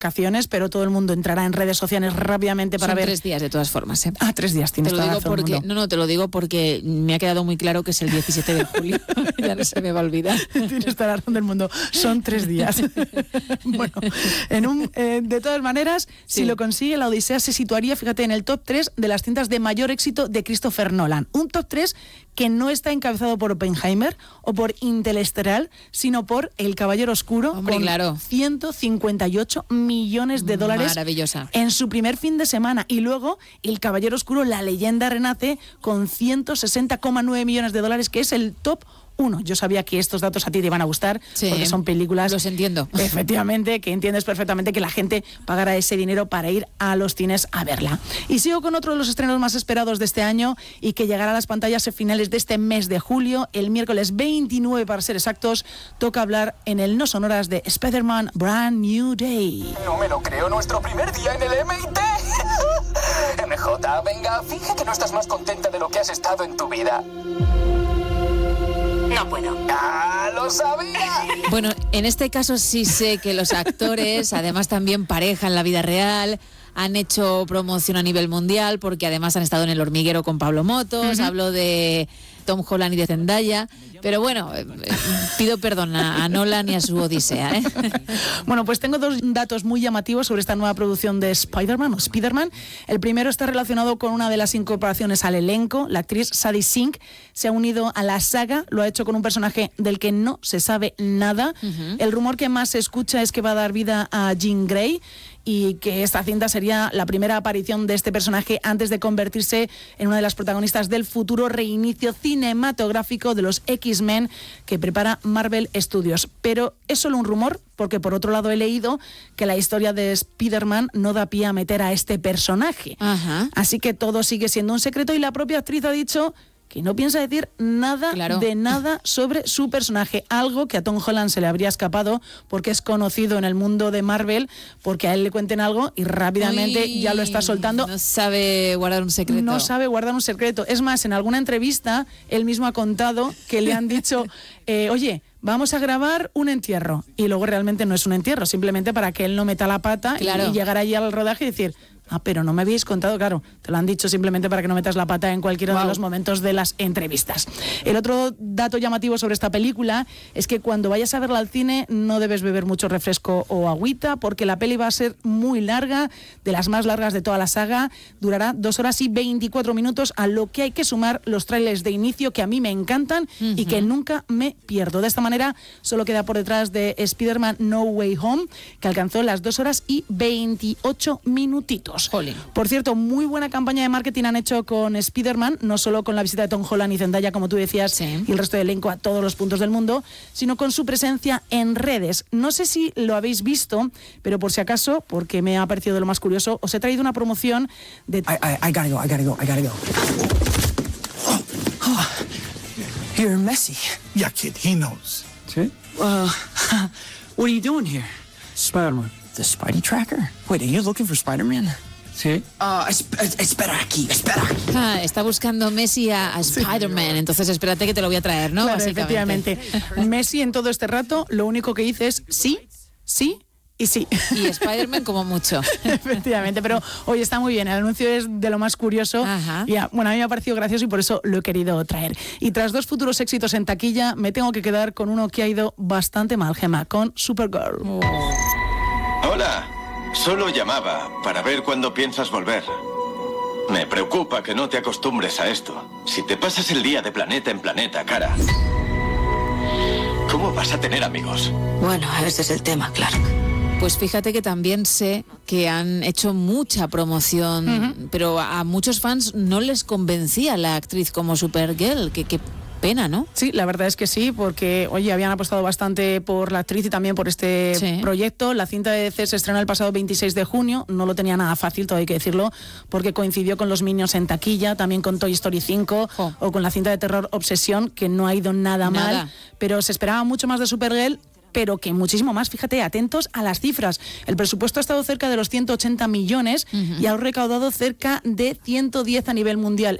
vacaciones, pero todo el mundo entrará en redes sociales rápidamente para ver. 3 días de todas formas. 3 días, tienes toda la razón. Te lo digo porque me ha quedado muy claro que es el 17 de julio. Ya no se me va a olvidar. Tienes toda la razón del mundo. Son 3 días. Bueno, de todas maneras, si lo consigue, La Odisea se situaría, fíjate, en el top 3 de las cintas de mayor éxito de Christopher Nolan. Un top 3 que no está encabezado por Oppenheimer o por Interestelar, sino por El Caballero Oscuro, Hombre, con claro. 158 millones de dólares Maravillosa. en su primer fin de semana. Y luego El Caballero Oscuro, La Leyenda Renace, con 160,9 millones de dólares, que es el top 1. Yo sabía que estos datos a ti te iban a gustar, porque son películas... Los entiendo. Efectivamente, que entiendes perfectamente que la gente pagará ese dinero para ir a los cines a verla. Y sigo con otro de los estrenos más esperados de este año y que llegará a las pantallas a finales de este mes de julio. El miércoles 29, para ser exactos, toca hablar en el No Sonoras de Spider-Man Brand New Day. No me lo creo, nuestro primer día en el MIT. MJ, venga, finge que no estás más contenta de lo que has estado en tu vida. No puedo. ¡Ah, lo sabía! Bueno, en este caso sí sé que los actores, además también pareja en la vida real, han hecho promoción a nivel mundial porque además han estado en El Hormiguero con Pablo Motos. Hablo de Tom Holland y de Zendaya, pero bueno, pido perdón a Nolan y a su Odisea, ¿eh? Bueno, pues tengo 2 datos muy llamativos sobre esta nueva producción de Spider-Man. El primero está relacionado con una de las incorporaciones al elenco. La actriz Sadie Sink se ha unido a la saga, lo ha hecho con un personaje del que no se sabe nada. El rumor que más se escucha es que va a dar vida a Jean Grey y que esta cinta sería la primera aparición de este personaje antes de convertirse en una de las protagonistas del futuro reinicio cinematográfico de los X-Men que prepara Marvel Studios. Pero es solo un rumor, porque por otro lado he leído que la historia de Spider-Man no da pie a meter a este personaje. Así que todo sigue siendo un secreto y la propia actriz ha dicho que no piensa decir nada de nada sobre su personaje, algo que a Tom Holland se le habría escapado porque es conocido en el mundo de Marvel, porque a él le cuenten algo y rápidamente ya lo está soltando. No sabe guardar un secreto. No sabe guardar un secreto. Es más, en alguna entrevista él mismo ha contado que le han dicho, oye, vamos a grabar un entierro, y luego realmente no es un entierro, simplemente para que él no meta la pata y llegar allí al rodaje y decir... pero no me habéis contado, claro, te lo han dicho simplemente para que no metas la pata en cualquiera de los momentos de las entrevistas. El otro dato llamativo sobre esta película es que cuando vayas a verla al cine no debes beber mucho refresco o agüita, porque la peli va a ser muy larga, de las más largas de toda la saga, durará 2 horas y 24 minutos, a lo que hay que sumar los trailers de inicio que a mí me encantan y que nunca me pierdo. De esta manera solo queda por detrás de Spider-Man No Way Home, que alcanzó las 2 horas y 28 minutitos. Jolín. Por cierto, muy buena campaña de marketing han hecho con Spider-Man, no solo con la visita de Tom Holland y Zendaya, como tú decías, y el resto del elenco a todos los puntos del mundo, sino con su presencia en redes. No sé si lo habéis visto, pero por si acaso, porque me ha parecido de lo más curioso, os he traído una promoción de... I gotta go. You're messy. Yeah, kid, he knows. ¿Sí? What are you doing here? Spider-Man. The Spidey Tracker? Wait, are you looking for Spider-Man? Sí. Espera aquí. Está buscando Messi a Spider-Man, entonces espérate que te lo voy a traer, ¿no? Claro, efectivamente. Messi en todo este rato lo único que dice es sí y sí. Y Spider-Man como mucho. Efectivamente, pero hoy está muy bien. El anuncio es de lo más curioso. Y bueno, a mí me ha parecido gracioso y por eso lo he querido traer. Y tras 2 futuros éxitos en taquilla, me tengo que quedar con uno que ha ido bastante mal, Gemma, con Supergirl. Hola, solo llamaba para ver cuándo piensas volver. Me preocupa que no te acostumbres a esto. Si te pasas el día de planeta en planeta, cara, ¿cómo vas a tener amigos? Bueno, ese es el tema, Clark. Pues fíjate que también sé que han hecho mucha promoción, pero a muchos fans no les convencía la actriz como Supergirl, que pena, ¿no? Sí, la verdad es que sí, porque, oye, habían apostado bastante por la actriz y también por este proyecto. La cinta de DC se estrenó el pasado 26 de junio, no lo tenía nada fácil, todo hay que decirlo, porque coincidió con los Minions en taquilla, también con Toy Story 5 o con la cinta de terror Obsesión, que no ha ido nada mal, pero se esperaba mucho más de Supergirl, pero que muchísimo más. Fíjate, atentos a las cifras. El presupuesto ha estado cerca de los 180 millones y ha recaudado cerca de 110 a nivel mundial.